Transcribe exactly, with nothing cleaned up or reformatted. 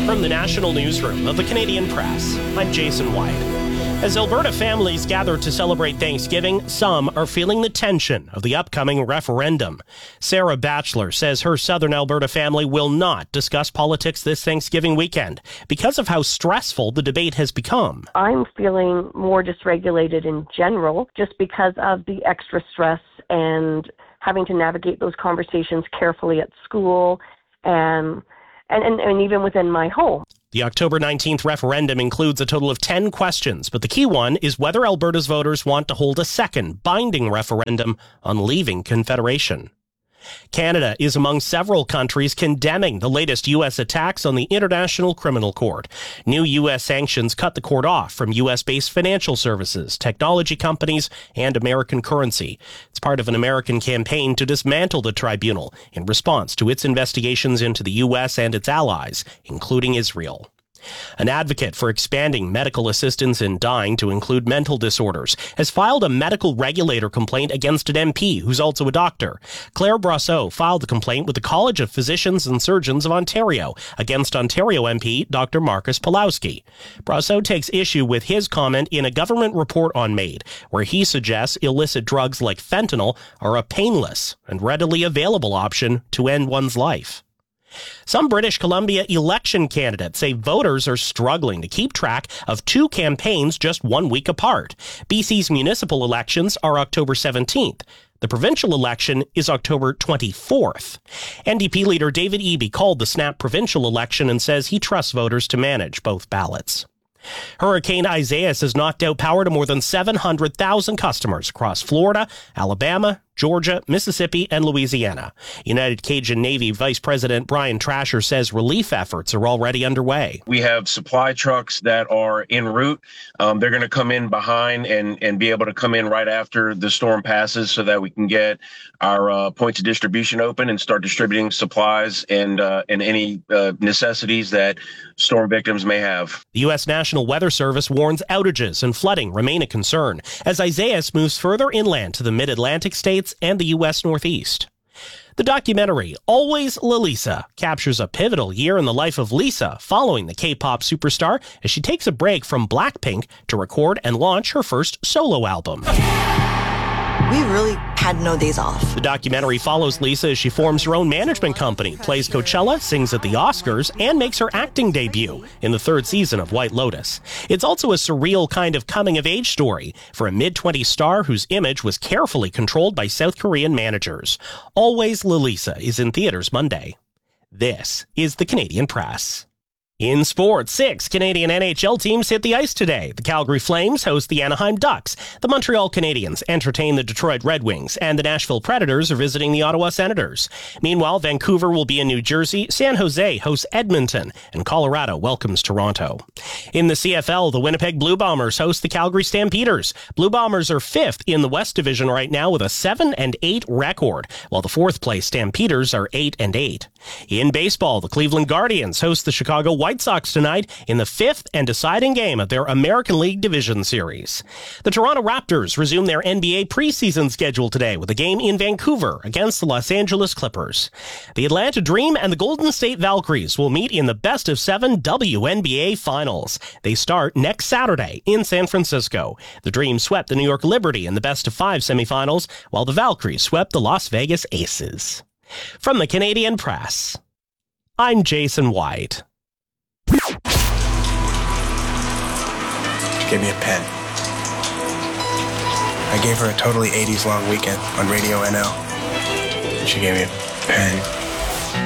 From the National Newsroom of the Canadian Press, I'm Jason White. As Alberta families gather to celebrate Thanksgiving, some are feeling the tension of the upcoming referendum. Sarah Batchelor says her Southern Alberta family will not discuss politics this Thanksgiving weekend because of how stressful the debate has become. I'm feeling more dysregulated in general just because of the extra stress and having to navigate those conversations carefully at school and and, and, and even within my home. The October nineteenth referendum includes a total of ten questions, but the key one is whether Alberta's voters want to hold a second binding referendum on leaving Confederation. Canada is among several countries condemning the latest U S attacks on the International Criminal Court. New U S sanctions cut the court off from U S-based financial services, technology companies, and American currency. It's part of an American campaign to dismantle the tribunal in response to its investigations into the U S and its allies, including Israel. An advocate for expanding medical assistance in dying to include mental disorders has filed a medical regulator complaint against an M P who's also a doctor. Claire Brosseau filed the complaint with the College of Physicians and Surgeons of Ontario against Ontario M P Doctor Marcus Pawlowski. Brosseau takes issue with his comment in a government report on MAID, where he suggests illicit drugs like fentanyl are a painless and readily available option to end one's life. Some British Columbia election candidates say voters are struggling to keep track of two campaigns just one week apart. B C's municipal elections are October seventeenth. The provincial election is October twenty-fourth. N D P leader David Eby called the snap provincial election and says he trusts voters to manage both ballots. Hurricane Isaias has knocked out power to more than seven hundred thousand customers across Florida, Alabama, Georgia, Mississippi, and Louisiana. United Cajun Navy Vice President Brian Trasher says relief efforts are already underway. We have supply trucks that are en route. Um, they're going to come in behind and, and be able to come in right after the storm passes so that we can get our uh, points of distribution open and start distributing supplies and, uh, and any uh, necessities that storm victims may have. The U S National Weather Service warns outages and flooding remain a concern as Isaias moves further inland to the mid-Atlantic states and the U S Northeast. The documentary, Always Lalisa, captures a pivotal year in the life of Lisa following the K-pop superstar as she takes a break from Blackpink to record and launch her first solo album. We really had no days off. The documentary follows Lisa as she forms her own management company, plays Coachella, sings at the Oscars, and makes her acting debut in the third season of White Lotus. It's also a surreal kind of coming-of-age story for a mid-twenties star whose image was carefully controlled by South Korean managers. Always Lalisa is in theaters Monday. This is the Canadian Press. In sports, six Canadian N H L teams hit the ice today. The Calgary Flames host the Anaheim Ducks. The Montreal Canadiens entertain the Detroit Red Wings, and the Nashville Predators are visiting the Ottawa Senators. Meanwhile, Vancouver will be in New Jersey, San Jose hosts Edmonton, and Colorado welcomes Toronto. In the C F L, the Winnipeg Blue Bombers host the Calgary Stampeders. Blue Bombers are fifth in the West Division right now with a seven and eight record, while the fourth place Stampeders are eight and eight. In baseball, the Cleveland Guardians host the Chicago White Sox tonight in the fifth and deciding game of their American League Division Series. The Toronto Raptors resume their N B A preseason schedule today with a game in Vancouver against the Los Angeles Clippers. The Atlanta Dream and the Golden State Valkyries will meet in the best of seven W N B A Finals. They start next Saturday in San Francisco. The Dream swept the New York Liberty in the best of five semifinals, while the Valkyries swept the Las Vegas Aces. From the Canadian Press, I'm Jason White. She gave me a pen. I gave her a totally eighties long weekend on Radio N L. She gave me a pen.